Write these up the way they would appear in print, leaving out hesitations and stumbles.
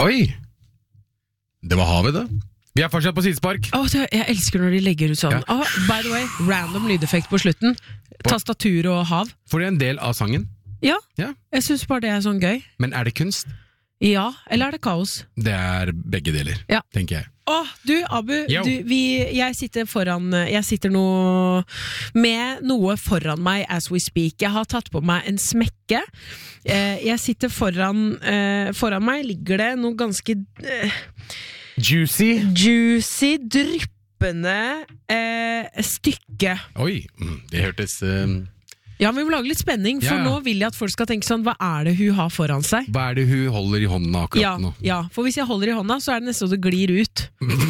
Oi, det var havet da. Vi fortsatt på sidespark. Jeg elsker når de legger ut sånn. By the way, random lydeffekt på slutten. Tastatur og hav. For det en del av sangen. Ja, jeg synes bare det sånn gøy. Men det kunst? Ja, eller det kaos? Det begge deler, tenker jeg. Du, Abu, jeg sitter nå med noe foran meg as we speak. Jeg har tatt på meg en smekke. Jeg sitter foran meg ligger det noe ganske juicy, dryppende stykke. Oi, det hørtes Ja, men vi må lage litt spenning, for nå vil jeg at folk skal tenke sånn, hva det hun har foran seg? Hva det hun holder i hånda akkurat nå? Ja, for hvis jeg holder i hånda, så det nesten så det glir ut.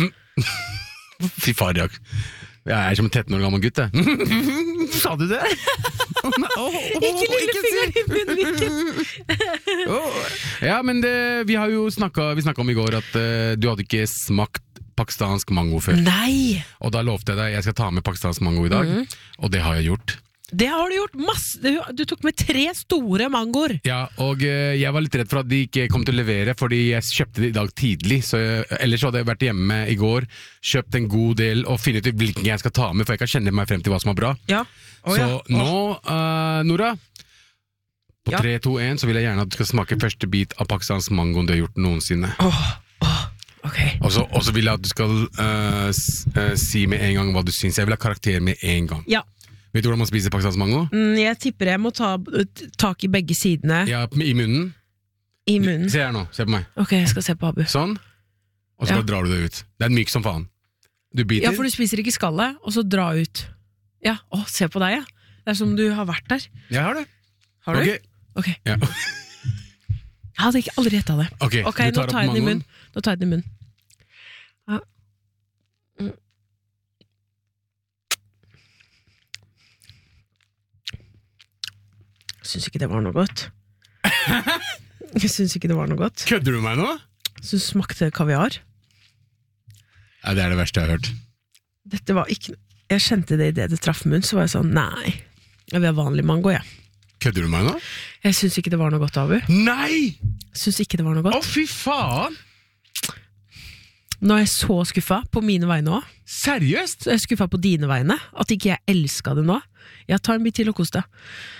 Fy far, jeg som en 13 år gammel gutt, Sa du det? Ikke lillefingeren i munnviken! Ja, men vi snakket om i går at du hadde ikke smakt pakistansk mango før. Nei! Og da lovte jeg deg, jeg skal ta med pakistansk mango i dag, og det har jeg gjort. Det har du gjort masse. Du tok med 3 store mangoer. Ja, og jeg var litt redd for at de ikke kom til å levere, fordi jeg kjøpte det i dag tidlig, så ellers hadde jeg vært hjemme i går, kjøpt en god del og finnet ut hvilken jeg skal ta med, for jeg kan kjenne meg frem til hva som er bra. Så nå, Nora, på 3, 2, 1 så vil jeg gjerne at du skal smake første bit av pakistansk mangoen du har gjort noensinne. Okay. Og så vil jeg at du skal si med en gang hva du synes. Jeg vil ha karakter med en gang. Ja. Vet du hvordan man spiser pakistansk mango? Jeg tipper jeg må ta tak i begge sidene. Ja, i munnen. I munnen. Se her nå, se på meg. Ok, jeg skal se på Abu. Sånn, og så bare drar du det ut. Det myk som faen. Du biter. Ja, for du spiser ikke skallet, og så dra ut. Ja, se på deg, Det som du har vært der. Jeg har det. Har du? Ok. Ja. Jeg hadde ikke aldri rettet det. Ok, nå tar jeg den i munnen. Nå tar jeg den i munnen. Ja. Jeg synes ikke det var noe godt. Kødder du meg nå? Så smakte kaviar. Ja, det det verste jeg har hørt. Dette var ikke... Jeg kjente det i det traff munn, så var jeg sånn, nei, jeg vil ha vanlig mango, Kødder du meg nå? Jeg synes ikke det var noe godt, Abu. Nei! Jeg synes ikke det var noe godt. Fy faen! Nå jeg så skuffet på mine vegne også. Seriøst? Så jeg skuffet på dine vegne, at ikke jeg elsket det nå. Jeg tar en bit til og kos deg.